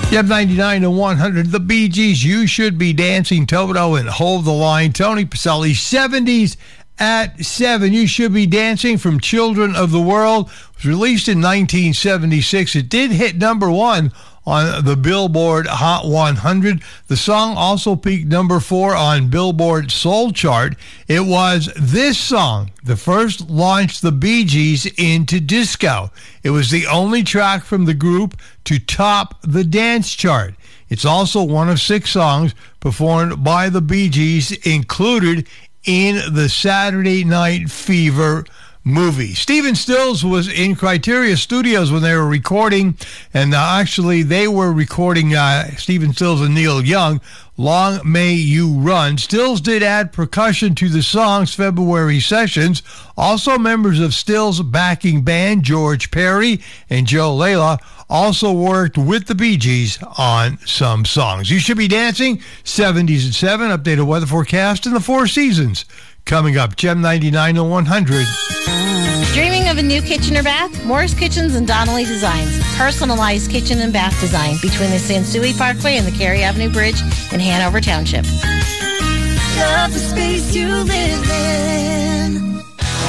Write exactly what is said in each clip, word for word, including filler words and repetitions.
Yep, ninety-nine to one hundred. The Bee Gees, You Should Be Dancing. Toto and Hold the Line. Tony Pacelli, seventies at seven. You Should Be Dancing from Children of the World. It was released in nineteen seventy-six. It did hit number one on the Billboard Hot one hundred. The song also peaked number four on Billboard Soul Chart. It was this song that first launched the Bee Gees into disco. It was the only track from the group to top the dance chart. It's also one of six songs performed by the Bee Gees included in the Saturday Night Fever movie. Stephen Stills was in Criteria Studios when they were recording, and uh, actually they were recording uh, Stephen Stills and Neil Young, Long May You Run. Stills did add percussion to the song's February sessions. Also, members of Stills' backing band, George Perry and Joe Layla, also worked with the Bee Gees on some songs. You Should Be Dancing, seventies at seven. Updated weather forecast in the Four Seasons. Coming up, Gem ninety-nine to one hundred. Dreaming of a new kitchen or bath? Morris Kitchens and Donnelly Designs. Personalized kitchen and bath design between the Sansui Parkway and the Cary Avenue Bridge in Hanover Township. Love the space you live in.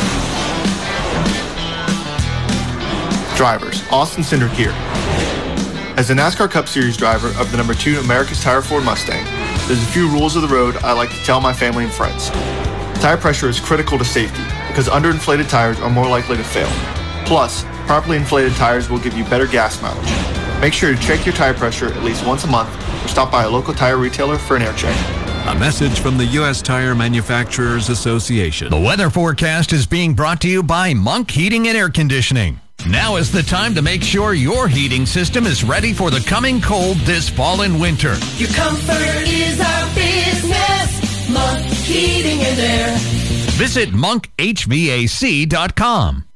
Drivers, Austin Cindric here. As a NASCAR Cup Series driver of the number two America's Tire Ford Mustang, there's a few rules of the road I like to tell my family and friends. Tire pressure is critical to safety because underinflated tires are more likely to fail. Plus, properly inflated tires will give you better gas mileage. Make sure to check your tire pressure at least once a month or stop by a local tire retailer for an air check. A message from the U S Tire Manufacturers Association. The weather forecast is being brought to you by Monk Heating and Air Conditioning. Now is the time to make sure your heating system is ready for the coming cold this fall and winter. Your comfort is our business. Monk Heating and Air. Visit monk h v a c dot com.